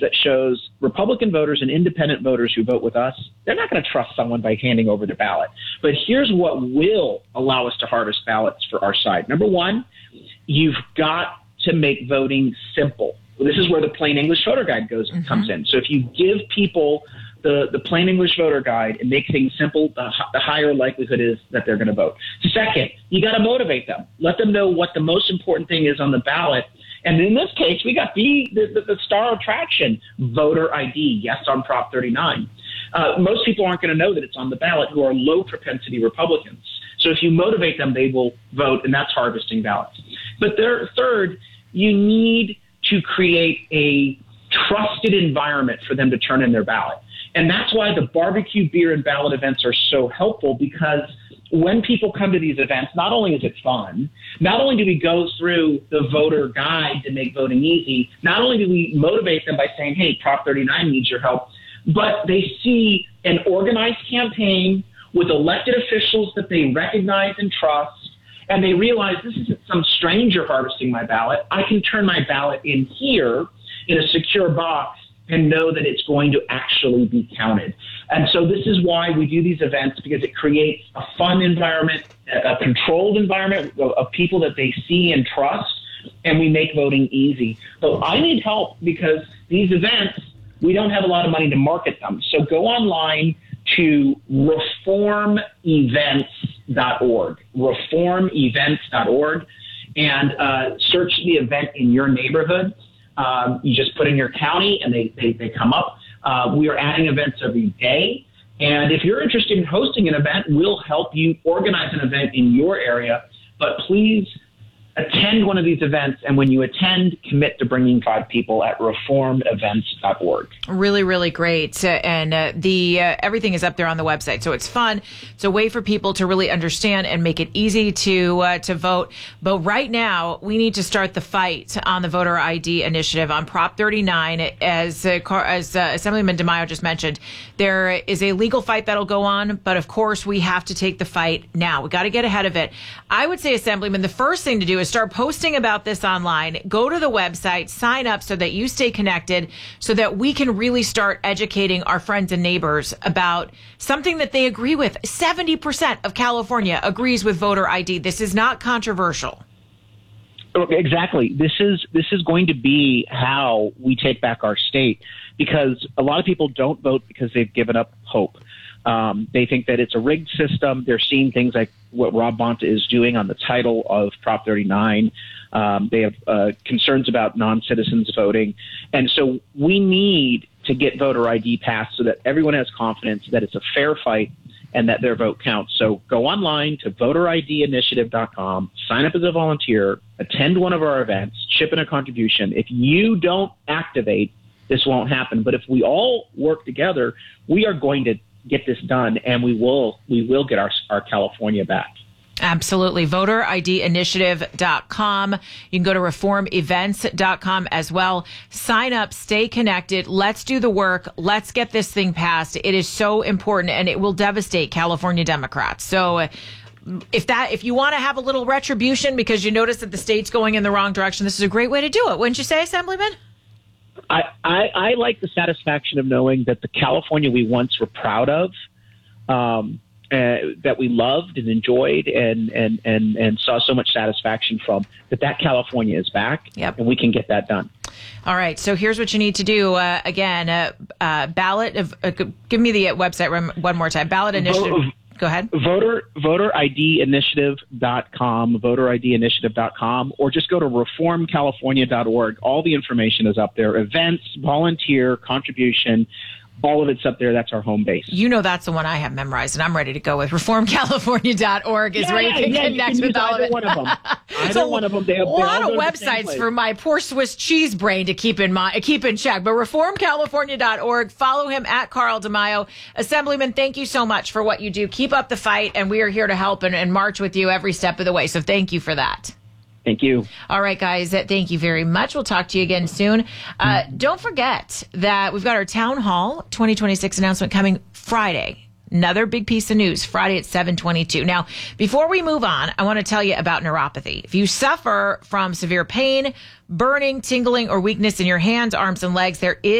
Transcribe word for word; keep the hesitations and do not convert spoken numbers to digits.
that shows Republican voters and independent voters who vote with us, they're not going to trust someone by handing over the ballot. But here's what will allow us to harvest ballots for our side. Number one, you've got to make voting simple. This is where the plain English voter guide goes mm-hmm. comes in. So if you give people the, the plain English voter guide and make things simple, the, the higher likelihood is that they're going to vote. Second, you got to motivate them. Let them know what the most important thing is on the ballot. And in this case, we got the, the, the star attraction, voter I D, yes on Prop thirty-nine. Uh, most people aren't going to know that it's on the ballot who are low propensity Republicans. So if you motivate them, they will vote, and that's harvesting ballots. But there, third, you need to create a trusted environment for them to turn in their ballot. And that's why the barbecue, beer, and ballot events are so helpful, because when people come to these events, not only is it fun, not only do we go through the voter guide to make voting easy, not only do we motivate them by saying, hey, Prop thirty-nine needs your help, but they see an organized campaign with elected officials that they recognize and trust, and they realize this isn't some stranger harvesting my ballot. I can turn my ballot in here in a secure box and know that it's going to actually be counted. And so this is why we do these events, because it creates a fun environment, a controlled environment of, of people that they see and trust, and we make voting easy. But I need help, because these events, we don't have a lot of money to market them. So go online to reform events dot org, reform events dot org, and uh, search the event in your neighborhood. Um, you just put in your county, and they, they, they come up. Uh, we are adding events every day. And if you're interested in hosting an event, we'll help you organize an event in your area. But please attend one of these events, and when you attend, commit to bringing five people at reform events dot org. Really, really great. Uh, and uh, the uh, everything is up there on the website, so it's fun. It's a way for people to really understand and make it easy to uh, to vote. But right now, we need to start the fight on the voter I D initiative on Prop thirty-nine. As uh, as uh, Assemblyman DeMaio just mentioned, there is a legal fight that'll go on, but of course, we have to take the fight now. We got to get ahead of it. I would say, Assemblyman, the first thing to do is start posting about this online. Go to the website, sign up so that you stay connected, so that we can really start educating our friends and neighbors about something that they agree with. seventy percent of California agrees with voter I D. This is not controversial. Exactly. This is this is going to be how we take back our state, because a lot of people don't vote because they've given up hope. Um, they think that it's a rigged system. They're seeing things like what Rob Bonta is doing on the title of Prop thirty-nine. Um, they have uh, concerns about non-citizens voting. And so we need to get voter I D passed so that everyone has confidence that it's a fair fight and that their vote counts. So go online to voter I D initiative dot com, sign up as a volunteer, attend one of our events, chip in a contribution. If you don't activate, this won't happen. But if we all work together, we are going to get this done, and we will we will get our our California back. Absolutely. voter I D initiative dot com. You can go to reform events dot com as well. Sign up, stay connected. Let's do the work. Let's get this thing passed. It is so important, and it will devastate California Democrats. So if that if you want to have a little retribution because you notice that the state's going in the wrong direction, this is a great way to do it. Wouldn't you say, Assemblyman? I, I, I like the satisfaction of knowing that the California we once were proud of, um, uh, that we loved and enjoyed and, and, and, and saw so much satisfaction from, that that California is back. Yep. And we can get that done. All right. So here's what you need to do. Uh, again, uh, uh, ballot. Of, uh, give me the website one more time. Ballot initiative. Vote, Go ahead. Voter voter I D initiative dot com, voter I D initiative dot com, or just go to reform california dot org. All the information is up there. Events, volunteer, contribution, all of it's up there. That's our home base. You know that's the one I have memorized, and I'm ready to go with. reform california dot org is yeah, where you can yeah, connect you can with all of it. One of them. Either so one of them. They have, a lot of websites for my poor Swiss cheese brain to keep in mind, keep in check. But reform california dot org. Follow him at Carl DeMaio. Assemblyman, thank you so much for what you do. Keep up the fight, and we are here to help and, and march with you every step of the way. So thank you for that. Thank you. All right, guys. Thank you very much. We'll talk to you again soon. Uh, don't forget that we've got our Town Hall twenty twenty-six announcement coming Friday. Another big piece of news, Friday at seven twenty-two. Now, before we move on, I want to tell you about neuropathy. If you suffer from severe pain, burning, tingling, or weakness in your hands, arms, and legs, there is